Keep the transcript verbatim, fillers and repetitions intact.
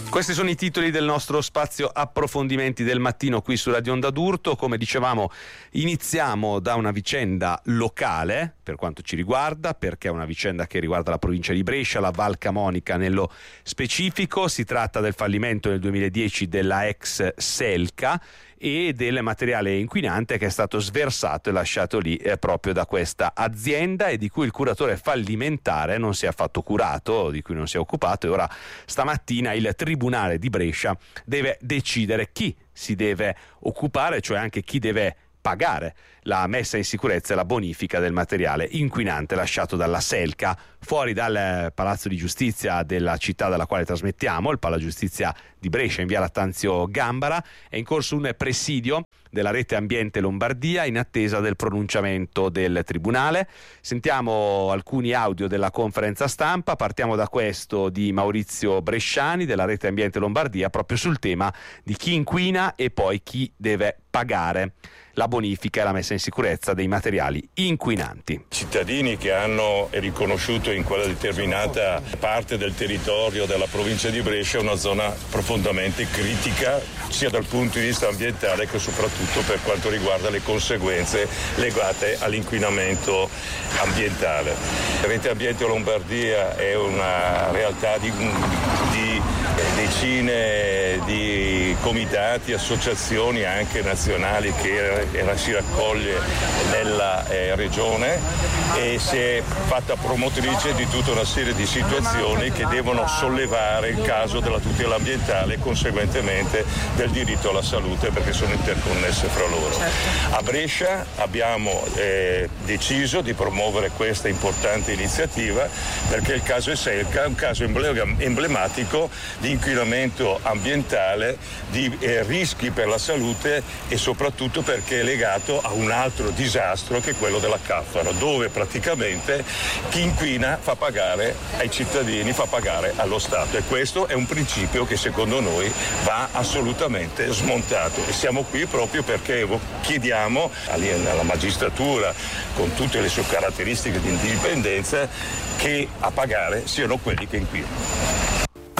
Questi sono i titoli del nostro spazio approfondimenti del mattino qui su Radio Onda d'Urto. Come dicevamo, iniziamo da una vicenda locale per quanto ci riguarda, perché è una vicenda che riguarda la provincia di Brescia, la Val Camonica nello specifico. Si tratta del fallimento nel duemiladieci della ex Selca e del materiale inquinante che è stato sversato e lasciato lì eh, proprio da questa azienda, e di cui il curatore fallimentare non si è affatto curato, di cui non si è occupato, e ora stamattina il Tribunale di Brescia deve decidere chi si deve occupare, cioè anche chi deve pagare la messa in sicurezza e la bonifica del materiale inquinante lasciato dalla Selca fuori dal Palazzo di Giustizia della città dalla quale trasmettiamo, il Pala Giustizia di Brescia in via Lattanzio Gambara. È in corso un presidio della Rete Ambiente Lombardia in attesa del pronunciamento del Tribunale. Sentiamo alcuni audio della conferenza stampa. Partiamo da questo di Maurizio Bresciani della Rete Ambiente Lombardia, proprio sul tema di chi inquina e poi chi deve pagare la bonifica e la messa in sicurezza dei materiali inquinanti. Cittadini che hanno riconosciuto in quella determinata parte del territorio della provincia di Brescia una zona profondamente critica, sia dal punto di vista ambientale che soprattutto per quanto riguarda le conseguenze legate all'inquinamento ambientale. La Rete Ambiente Lombardia è una realtà di, di decine di comitati, associazioni anche nazionali che era, si raccoglie nella eh, regione, e si è fatta promotrice di tutta una serie di situazioni che devono sollevare il caso della tutela ambientale e conseguentemente del diritto alla salute, perché sono interconnesse fra loro. A Brescia abbiamo eh, deciso di promuovere questa importante iniziativa perché il caso Selca è un caso emblematico di inquinamento ambientale, di eh, rischi per la salute, e soprattutto perché è legato a un altro disastro che è quello della Caffaro, dove praticamente chi inquina fa pagare ai cittadini, fa pagare allo Stato, e questo è un principio che secondo noi va assolutamente smontato, e siamo qui proprio perché chiediamo alla magistratura, con tutte le sue caratteristiche di indipendenza, che a pagare siano quelli che inquinano.